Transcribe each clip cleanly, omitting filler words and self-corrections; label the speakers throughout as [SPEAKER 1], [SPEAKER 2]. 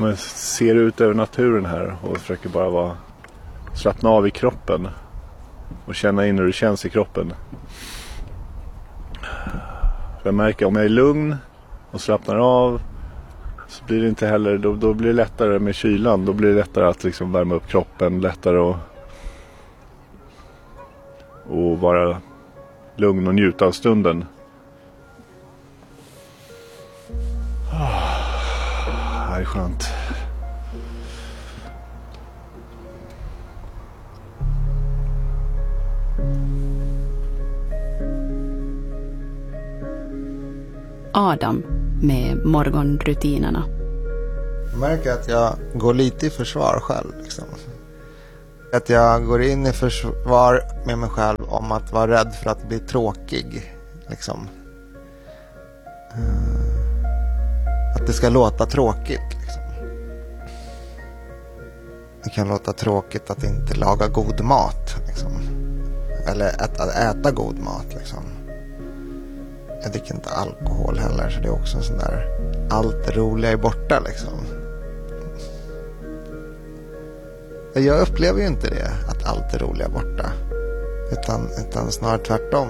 [SPEAKER 1] men ser ut över naturen här och försöker bara slappna av i kroppen och känna in hur det känns i kroppen. För jag märker om jag är lugn och slappnar av så blir det inte heller, då blir det lättare med kylan, då blir det lättare att liksom värma upp kroppen, lättare att vara lugn och njuta av stunden. Det är skönt.
[SPEAKER 2] Adam med morgonrutinerna.
[SPEAKER 3] Jag märker att jag går lite i försvar själv. Liksom. Att jag går in i försvar med mig själv om att vara rädd för att bli tråkig. Liksom. Att det ska låta tråkigt. Liksom. Det kan låta tråkigt att inte laga god mat. Liksom. Eller att äta god mat. Liksom. Jag dricker inte alkohol heller, så det är också en sån där, allt det roliga är borta liksom. Jag upplever ju inte det, att allt det roliga är borta. Utan snarare tvärtom.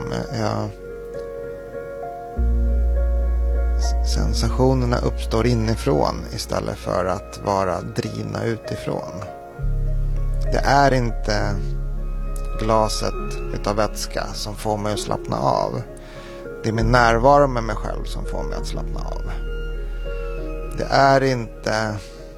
[SPEAKER 3] Sensationerna uppstår inifrån istället för att vara drivna utifrån. Det är inte glaset utav vätska som får mig att slappna av. Det är min närvaro med mig själv som får mig att slappna av. Det är inte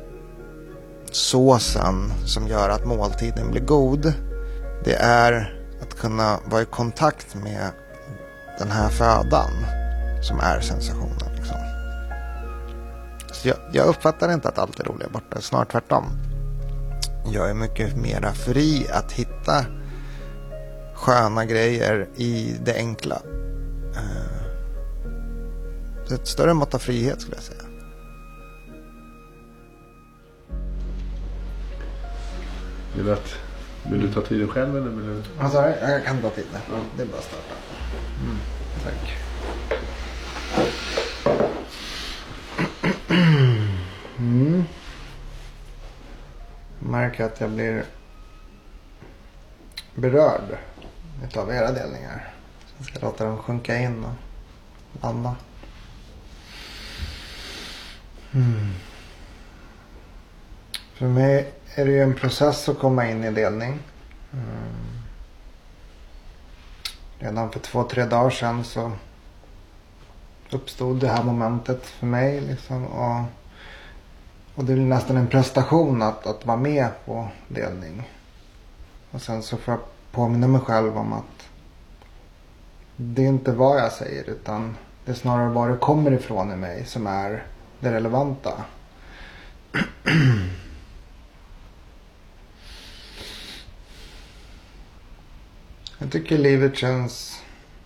[SPEAKER 3] såsen som gör att måltiden blir god. Det är att kunna vara i kontakt med den här födan som är sensationen. Liksom. Så jag uppfattar inte att allt är roligt borta. Snarare tvärtom. Jag är mycket mera fri att hitta sköna grejer i det enkla. Ett större mått av frihet skulle jag säga.
[SPEAKER 1] Vill du ta tiden själv eller vill du?
[SPEAKER 3] Alltså, jag kan ta tiden. Ja. Det är bara att starta.
[SPEAKER 1] Tack.
[SPEAKER 3] Märker att jag blir berörd utav era delningar. Jag ska låta dem sjunka in och landa. För mig är det ju en process att komma in i delning. Redan för 2-3 dagar sedan så uppstod det här momentet för mig. Liksom, och det är nästan en prestation att vara med på delning. Och sen så får jag påminna mig själv om att det är inte vad jag säger utan det är snarare var det kommer ifrån i mig som är det relevanta. Jag tycker livet känns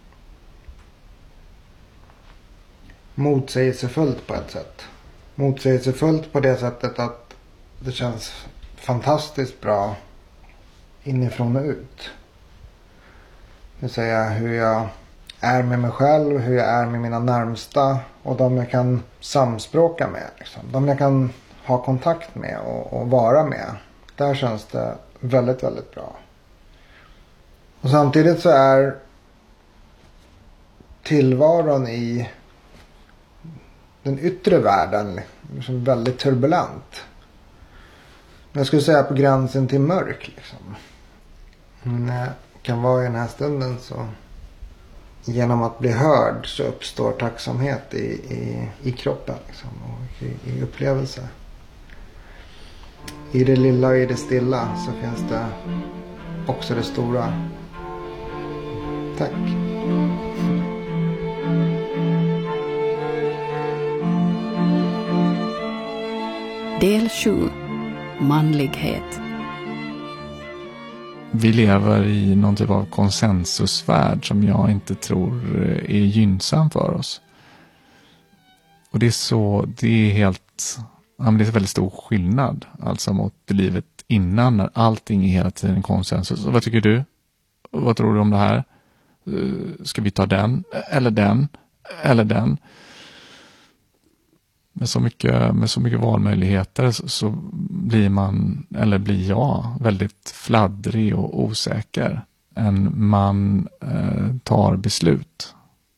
[SPEAKER 3] motsägelsefullt på ett sätt. Motsägelsefullt på det sättet att det känns fantastiskt bra inifrån och ut. Det vill säga hur jag är med mig själv, hur jag är med mina närmsta och de jag kan samspråka med. Liksom. De jag kan ha kontakt med och vara med. Där känns det väldigt, väldigt bra. Och samtidigt så är tillvaron i den yttre världen liksom väldigt turbulent. Jag skulle säga på gränsen till mörk. Liksom. Men jag kan vara i den här stunden så genom att bli hörd så uppstår tacksamhet i kroppen liksom, och i upplevelse. I det lilla och i det stilla så finns det också det stora. Tack.
[SPEAKER 2] Del 7. Manlighet.
[SPEAKER 4] Vi lever i någon typ av konsensusvärld som jag inte tror är gynnsam för oss. Och det är helt, det är en väldigt stor skillnad alltså mot livet innan när allting är hela tiden konsensus. Och vad tycker du? Vad tror du om det här? Ska vi ta den eller den eller den? med så mycket valmöjligheter så blir jag väldigt fladdrig och osäker. En man tar beslut.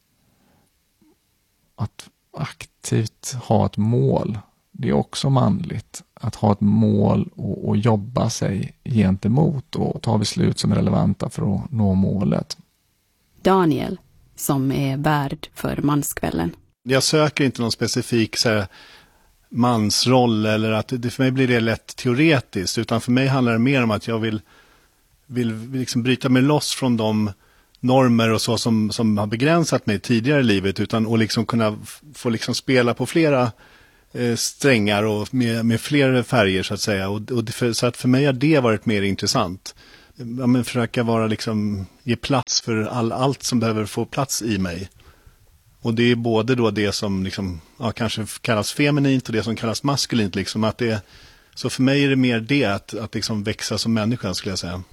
[SPEAKER 4] Att aktivt ha ett mål, det är också manligt. Att ha ett mål och jobba sig gentemot och ta beslut som är relevanta för att nå målet.
[SPEAKER 2] Daniel, som är värd för manskvällen.
[SPEAKER 1] Jag söker inte någon specifik så här, mansroll eller att för mig blir det lätt teoretiskt, utan för mig handlar det mer om att jag vill liksom bryta mig loss från de normer och så som har begränsat mig tidigare i livet, utan och liksom kunna få liksom spela på flera strängar och med fler färger så att säga, så att för mig har det varit mer intressant. Ja, men försöka vara liksom, ge plats för allt som behöver få plats i mig. Och det är både då det som liksom, ja, kanske kallas feminint och det som kallas maskulint liksom, att det, så för mig är det mer det att liksom växa som människa, skulle jag säga.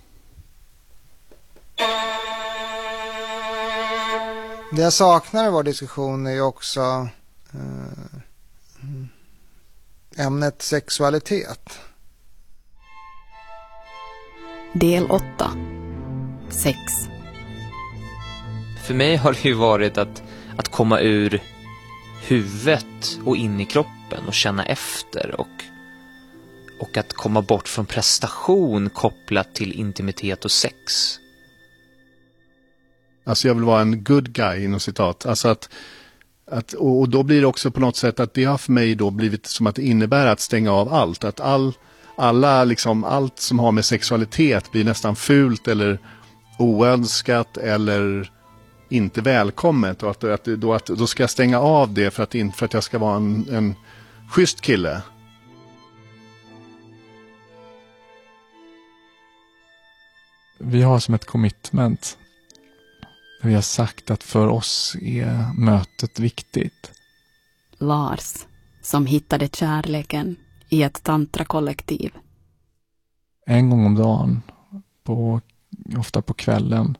[SPEAKER 3] Det jag saknar i vår diskussion är ju också ämnet sexualitet.
[SPEAKER 2] Del 8. Sex.
[SPEAKER 5] För mig har det ju varit att komma ur huvudet och in i kroppen och känna efter och att komma bort från prestation kopplat till intimitet och sex.
[SPEAKER 1] Alltså jag vill vara en good guy inom citat. Alltså och då blir det också på något sätt att det har för mig då blivit som att det innebär att stänga av allt. Att alla liksom, allt som har med sexualitet blir nästan fult eller oönskat eller inte välkommet. Och att då ska jag stänga av det för att jag ska vara en schysst kille.
[SPEAKER 4] Vi har som ett commitment. Vi har sagt att för oss är mötet viktigt.
[SPEAKER 2] Lars, som hittade kärleken i ett tantrakollektiv.
[SPEAKER 4] En gång om dagen, ofta på kvällen,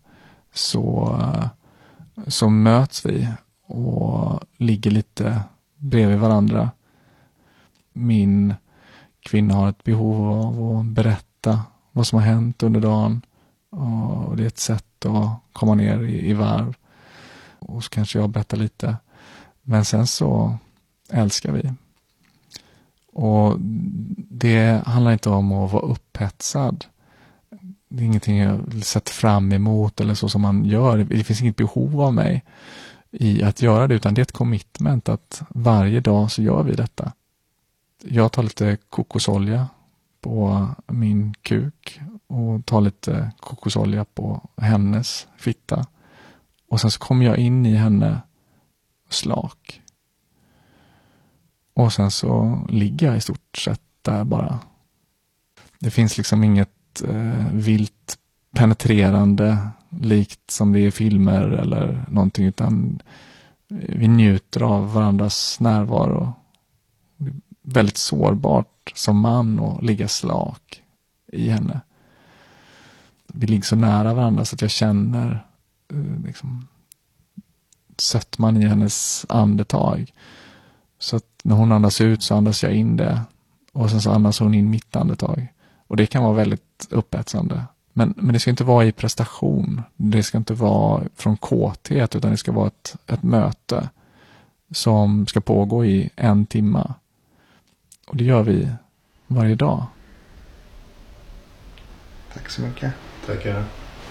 [SPEAKER 4] så möts vi och ligger lite bredvid varandra. Min kvinna har ett behov av att berätta vad som har hänt under dagen. Och det är ett sätt att komma ner i varv. Och så kanske jag berättar lite. Men sen så älskar vi. Och det handlar inte om att vara upphetsad. Det är ingenting jag vill sätta fram emot eller så som man gör. Det finns inget behov av mig i att göra det, utan det är ett commitment att varje dag så gör vi detta. Jag tar lite kokosolja på min kuk och tar lite kokosolja på hennes fitta. Och sen så kommer jag in i henne slak. Och sen så ligger jag i stort sett där bara. Det finns liksom inget vilt penetrerande likt som det är i filmer eller någonting, utan vi njuter av varandras närvaro. Det är väldigt sårbart som man att ligga slak i henne. Vi ligger så nära varandra så att jag känner liksom sötman i hennes andetag. Så att när hon andas ut så andas jag in det. Och sen så andas hon in mitt andetag. Och det kan vara väldigt upphetsande. Men det ska inte vara i prestation. Det ska inte vara från kåthet, utan det ska vara ett möte som ska pågå i 1 timme. Och det gör vi varje dag.
[SPEAKER 3] Tack så mycket.
[SPEAKER 1] Tackar.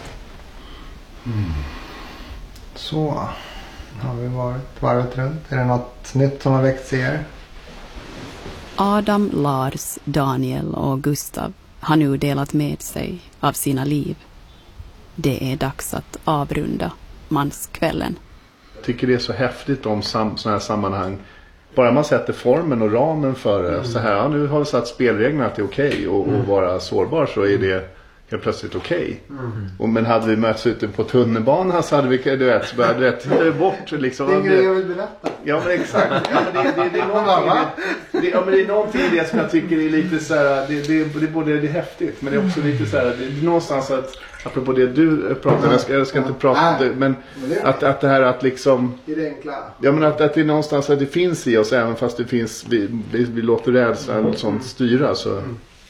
[SPEAKER 3] Så har vi varit varvet runt. Är det något nytt som har växt i er?
[SPEAKER 2] Adam, Lars, Daniel och Gustav har nu delat med sig av sina liv. Det är dags att avrunda manskvällen.
[SPEAKER 1] Jag tycker det är så häftigt om sådana här sammanhang. Bara man sätter formen och ramen för det. Så här, ja, nu har vi satt spelreglerna att det är okej och vara sårbar, så är helt plötsligt okej. Men hade vi mötts ute på tunnelbanan så hade vi, du vet, börjat bort liksom.
[SPEAKER 3] Det är en grej jag vill berätta.
[SPEAKER 1] Ja, men exakt. Ja, men det är någonting, det är någonting i det som jag tycker är lite så här, det är häftigt, men det är också lite så här, det är någonstans att, apropå det du pratar om, jag ska inte prata, men att det här att liksom,
[SPEAKER 3] det är det enkla.
[SPEAKER 1] Ja, men att det är någonstans att det finns i oss, även fast det finns, vi låter rädslan och sånt styra, så.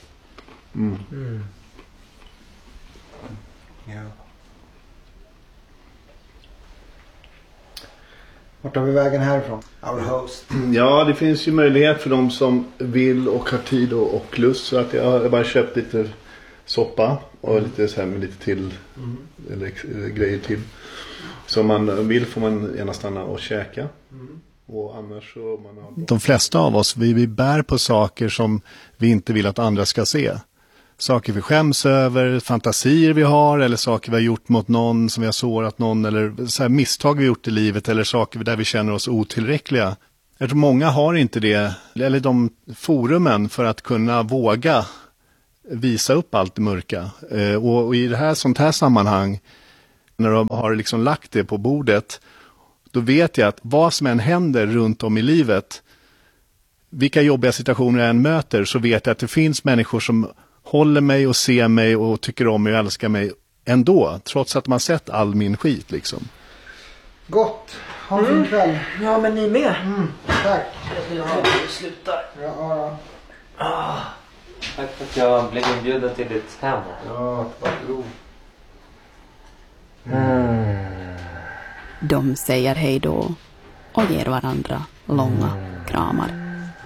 [SPEAKER 3] Ja. Vart har vi vägen härifrån? Our host.
[SPEAKER 1] Ja, det finns ju möjlighet för de som vill och har tid och lust. Så att jag har bara köpt lite soppa och lite så här med lite till eller grejer till. Så man vill får man gärna stanna och käka. Och annars så man har... De flesta av oss, vi bär på saker som vi inte vill att andra ska se. Saker vi skäms över, fantasier vi har eller saker vi har gjort mot någon som vi har sårat någon eller så här misstag vi gjort i livet eller saker där vi känner oss otillräckliga. Jag tror många har inte det, eller de forumen för att kunna våga visa upp allt det mörka. Och i det här sånt här sammanhang, när de har liksom lagt det på bordet, då vet jag att vad som än händer runt om i livet, vilka jobbiga situationer jag än möter, så vet jag att det finns människor som håller mig och ser mig och tycker om mig och älskar mig ändå, trots att man sett all min skit liksom.
[SPEAKER 3] Gott. Ha en fin kväll.
[SPEAKER 6] Ja, men ni med.
[SPEAKER 3] Tack.
[SPEAKER 6] Ja, vi slutar.
[SPEAKER 3] Ja.
[SPEAKER 5] Tack för att jag blev inbjuden till ditt hem.
[SPEAKER 3] Ja, varsågod.
[SPEAKER 2] De säger hej då och ger varandra långa kramar.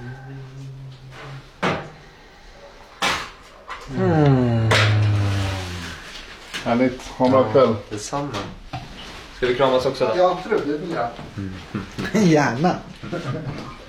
[SPEAKER 1] Härligt, ha en bra kväll.
[SPEAKER 5] Detsamma. Ska vi kramas också då?
[SPEAKER 3] Ja, absolut, det vill jag. Gärna.